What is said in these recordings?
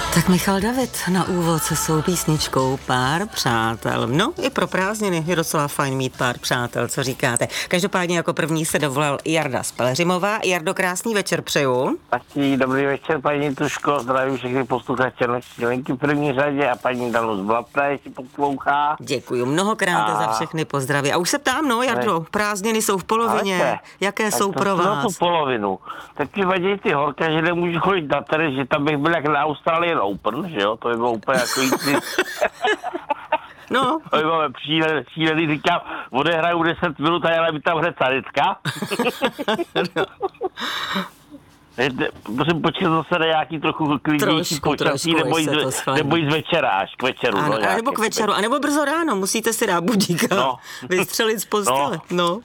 Tak Michal David na úvod se svou písničkou Pár přátel. No, i pro prázdniny je docela fajn mít pár přátel, co říkáte. Každopádně jako první se dovolal Jarda z Pelhřimova. Jardo, krásný večer přeju. Taky dobrý večer, paní Tuško, zdravím všechny posluchače Noční linky v první řadě a paní Danu z Blatné, jestli poslouchá. Děkuji mnohokrát za všechny pozdravy. A už se ptám, no Jardo, prázdniny jsou v polovině. Jaké jsou pro vás? No tu polovinu. Tak mi vadí ty horka, že nemůžu chodit na tenis, že tam bych byl jak na Australian Open, že jo, to by bylo úplně jako jící. No. To by bylo šílený, říkám, odehraju 10 minut a já mi tam hraje sanitka. Musím počkat zase na nějaký trochu klidnější počasí, nebo jít z večera až k večeru. Ano, no, nebo k večeru, anebo brzo ráno, musíte si dát budíka, vystřelit z postele. No.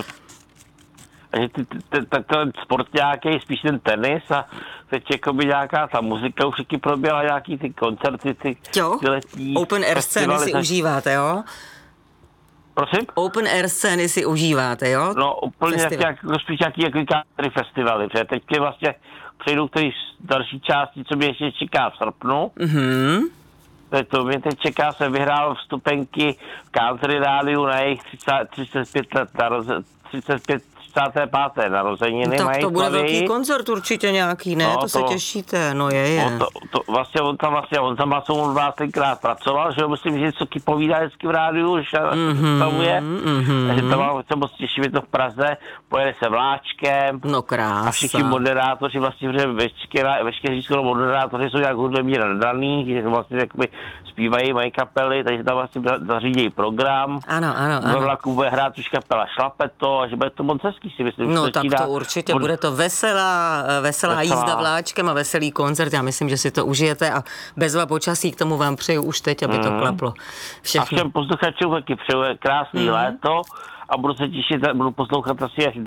Takže ten sport nějaký, spíš ten tenis a teď jakoby nějaká ta muzika už taky proběhla, nějaký ty koncerty, ty letní. Open air scény si užíváte, jo? Prosím? Open air scény si užíváte, jo? No úplně spíš nějaký festivaly, protože teď vlastně přejdu k té další části, co mě ještě čeká v srpnu. Mhm. To mě teď čeká, jsem vyhrál vstupenky v Country Rádiu na jejich 35 let, 35 narozeniny. Tak mají to bude velký koncert určitě nějaký, ne? No, to se těšíte, no je. On tam asi on vás tenkrát pracoval, že myslím, že něco povídá hezky v rádiu, že tam je. Takže to moc těší, mě to v Praze, pojede se vláčkem. No krása. A všichni moderátoři, vlastně veškerý skoro moderátoři jsou jak hudebně nadaný, že vlastně jakoby zpívají, mají kapely, takže tam vlastně zařídějí program. Ano. Do vlaku bude hrát už kapela Šlapeto, a že bude to moc hezký, si myslím. No tak to určitě, bude to veselá jízda vláčkem a veselý koncert, já myslím, že si to užijete a bezva počasí, k tomu vám přeju už teď, aby to klaplo. Všechno. A všem posluchačům taky přeju krásný léto a budu se těšit, budu poslouchat asi až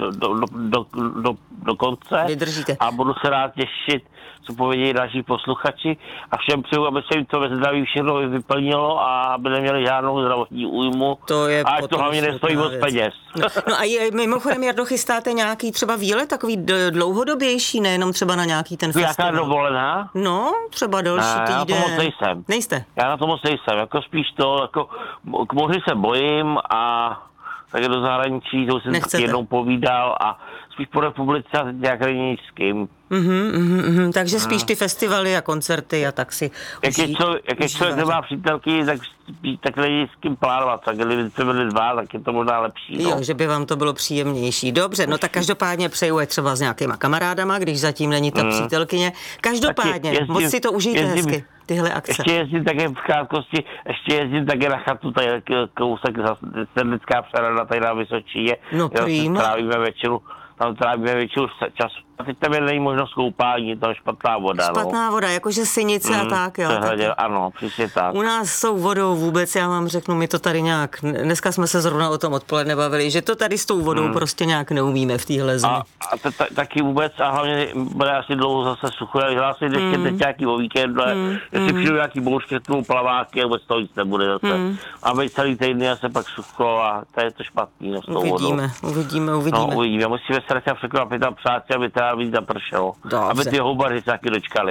do konce. Vydržíte. A budu se rád těšit, co povědějí další posluchači a všem přeju, aby se jim to ve zdraví všechno vyplnilo a aby neměli žádnou zdravotní újmu. To je a ať to hlavně nestojí moc peněz. No a mimochodem, Jardo, chystáte nějaký třeba výlet, takový dlouhodobější, nejenom třeba na nějaký ten festival? Jaká dovolená? No, třeba další týden. Já na to moc nejsem. Nejste? Já na to moc nejsem, jako spíš to, jako k moři se bojím a také do zahraničí, to jsem taky jednou povídal a spíš po republice a nějak není s kým. Takže spíš ty festivaly a koncerty a tak si Jak člověk nemá přítelky, tak není s kým plánovat. Tak kdyby se byli dva, tak je to možná lepší. Jo, že by vám to bylo příjemnější. Dobře, no tak každopádně přeju je třeba s nějakýma kamarádama, když zatím není ta přítelkyně. Každopádně, moc si to užijte hezky, tyhle akce. Ještě jezdím také v krátkosti, také na chatu, tady kousek Sedlická přehrada, tady na Vysočině. No prýma. Tam trávíme většinu času. A teď tam není možnost koupání, to je špatná voda. Špatná voda, jakože Sinice a tak, jo. Ano, přesně tak. U nás jsou vodou vůbec, já vám řeknu, my to tady nějak, dneska jsme se zrovna o tom odpoledne bavili, že to tady s tou vodou prostě nějak neumíme v téhle zemi. A taky vůbec, a hlavně bude asi dlouho zase sucho, já hlásím ještě teď nějaký o víkendu, jestli přijdu nějaký bouřky, tomu plaváky, vůbec toho nic nebude zase. A být celý týdny a se pak sucho a to je to špatný s tou vodou. Uvidíme. No, uvidíme, musíme se nechat překvapit tam přátelé, aby to víc zapršelo. Dobře. Aby ty houbary se taky dočkali.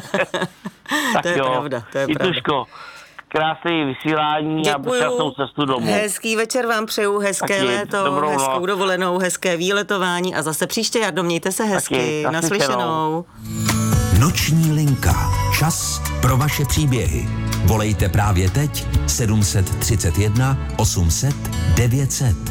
Tak to je pravda, to je pravda. Tuško, krásné vysílání. Děkuju. A šťastnou cestu domů. Hezký večer vám přeju, hezké léto, hezkou dovolenou, hezké výletování a zase příště, Jardo, mějte se hezky. Naslyšenou. Noční linka. Čas pro vaše příběhy. Volejte právě teď 731 800 900.